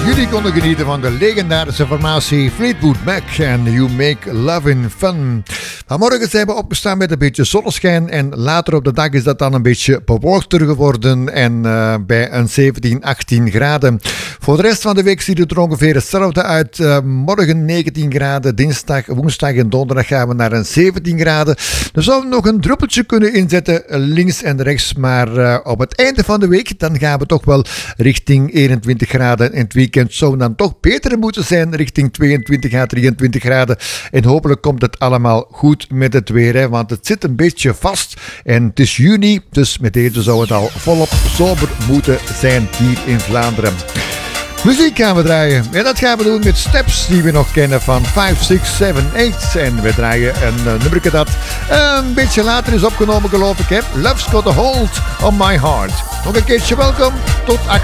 jullie konden genieten van de legendarische formatie Fleetwood Mac en You Make Lovin' Fun. Vanmorgen zijn we opgestaan met een beetje zonneschijn en later op de dag is dat dan een beetje bewolkter geworden en bij een 17, 18 graden. Voor de rest van de week ziet het er ongeveer hetzelfde uit. Morgen 19 graden, dinsdag, woensdag en donderdag gaan we naar een 17 graden. Er zou nog een druppeltje kunnen inzetten links en rechts, maar op het einde van de week dan gaan we toch wel richting 21 graden. En het weekend zou dan toch beter moeten zijn richting 22 à 23 graden. En hopelijk komt het allemaal goed met het weer, hè, want het zit een beetje vast. En het is juni, dus met deze zou het al volop zomer moeten zijn hier in Vlaanderen. Muziek gaan we draaien. En dat gaan we doen met Steps die we nog kennen van 5, 6, 7, 8. En we draaien een nummerke dat een beetje later is opgenomen, geloof ik. Hè? Love's Got a Hold on My Heart. Nog een keertje welkom. Tot 8.